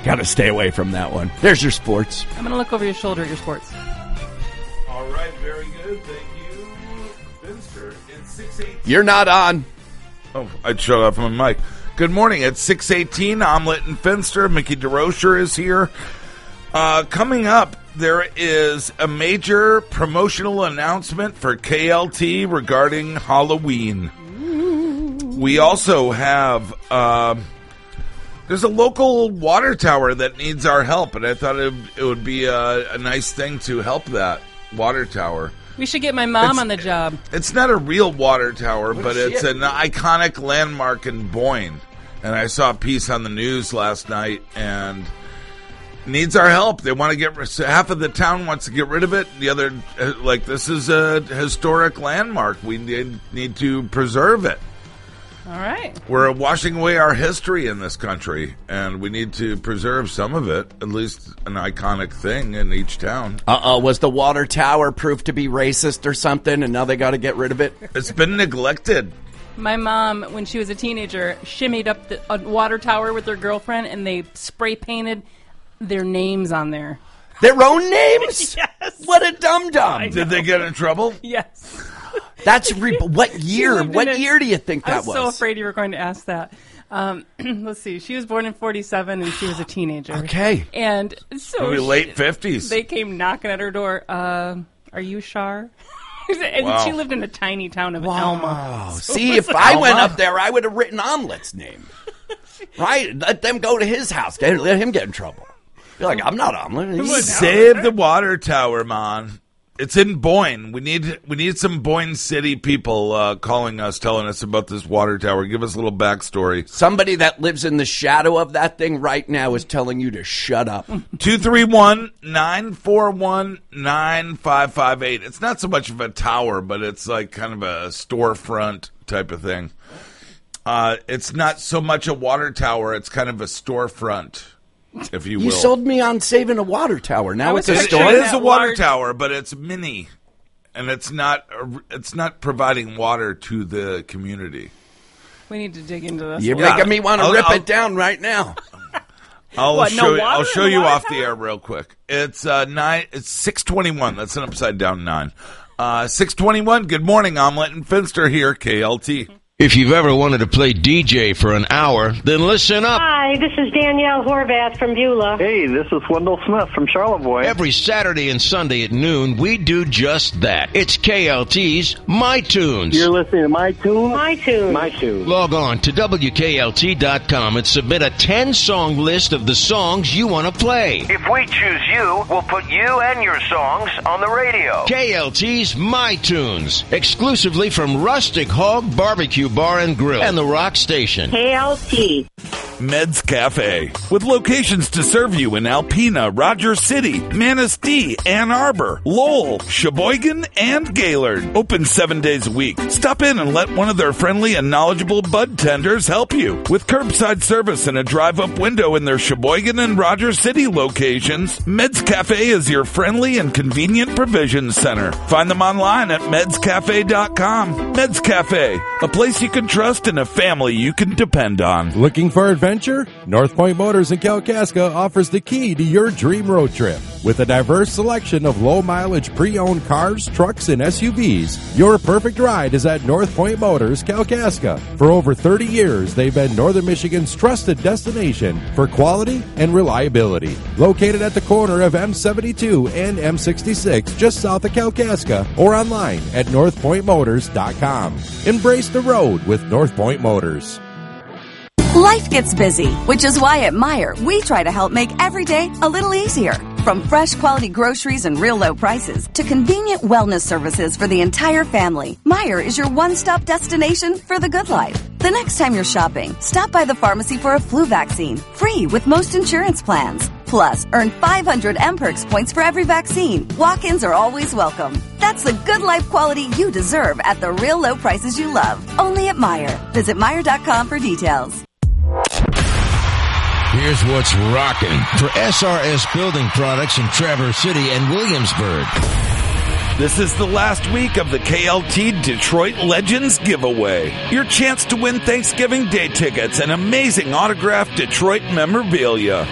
Got to stay away from that one. There's your sports. I'm going to look over your shoulder at your sports. All right, very good. Thank you, Finster. It's 6:18. You're not on. Oh, I'd shut off my mic. Good morning. It's 6:18. Omelet and Finster. Mickey DeRocher is here. Coming up, there is a major promotional announcement for KLT regarding Halloween. We also have, there's a local water tower that needs our help, and I thought it would be a nice thing to help that water tower. We should get my mom on the job. It's not a real water tower, but it's an iconic landmark in Boyne. And I saw a piece on the news last night, and needs our help. They want to get half of the town wants to get rid of it. The other, this is a historic landmark. We need to preserve it. All right. We're washing away our history in this country, and we need to preserve some of it, at least an iconic thing in each town. Was the water tower proved to be racist or something, and now they got to get rid of it? It's been neglected. My mom, when she was a teenager, shimmied up a water tower with her girlfriend, and they spray painted their names on there. Their own names? Yes. What a dum-dum. Did they get in trouble? Yes. That's what year? What year do you think that was? I was so afraid you were going to ask that. Let's see. She was born in 1947, and she was a teenager. Okay. And so Maybe late 50s. They came knocking at her door. Are you Shar? And Wow. she lived in a tiny town of Elma. So see, if I went up there, I would have written Omelet's name. Right? Let them go to his house. Let him get in trouble. Be like, I'm not Omelet. Save the water tower, man. It's in Boyne. We need some Boyne City people calling us, telling us about this water tower. Give us a little backstory. Somebody that lives in the shadow of that thing right now is telling you to shut up. 231-941-9558. It's not so much of a tower, but it's like kind of a storefront type of thing. It's not so much a water tower. It's kind of a storefront, if you will. You sold me on saving a water tower. Now it's a It store. is a water tower, but it's mini, and it's not providing water to the community. We need to dig into this. You're Yeah. making me want to rip it down right now. I'll show you water off the air real quick. It's 6:21. That's an upside down 9. 6:21. Good morning, Omelet and Finster here, KLT. If you've ever wanted to play DJ for an hour, then listen up. Hi, this is Danielle Horvath from Beulah. Hey, this is Wendell Smith from Charlevoix. Every Saturday and Sunday at noon, we do just that. It's KLT's My Tunes. You're listening to My Tunes? My Tunes. My Tunes. Log on to WKLT.com and submit a 10-song list of the songs you want to play. If we choose you, we'll put you and your songs on the radio. KLT's My Tunes, exclusively from Rustic Hog Barbecue Bar and Grill and the Rock Station. KLT. Meds Cafe, with locations to serve you in Alpena, Rogers City, Manistee, Ann Arbor, Lowell, Sheboygan, and Gaylord. Open 7 days a week. Stop in and let one of their friendly and knowledgeable bud tenders help you. With curbside service and a drive-up window in their Sheboygan and Rogers City locations, Meds Cafe is your friendly and convenient provision center. Find them online at medscafe.com. Meds Cafe, a place you can trust and a family you can depend on. Looking for adventure? North Point Motors in Kalkaska offers the key to your dream road trip. With a diverse selection of low-mileage pre-owned cars, trucks, and SUVs, your perfect ride is at North Point Motors, Kalkaska. For over 30 years, they've been Northern Michigan's trusted destination for quality and reliability. Located at the corner of M72 and M66, just south of Kalkaska, or online at northpointmotors.com. Embrace the road with North Point Motors. Life gets busy, which is why at Meijer, we try to help make every day a little easier. From fresh quality groceries and real low prices to convenient wellness services for the entire family, Meijer is your one-stop destination for the good life. The next time you're shopping, stop by the pharmacy for a flu vaccine, free with most insurance plans. Plus, earn 500 MPerks points for every vaccine. Walk-ins are always welcome. That's the good life quality you deserve at the real low prices you love. Only at Meijer. Visit Meijer.com for details. Here's what's rocking for SRS Building Products in Traverse City and Williamsburg. This is the last week of the KLT Detroit Legends giveaway. Your chance to win Thanksgiving Day tickets and amazing autographed Detroit memorabilia.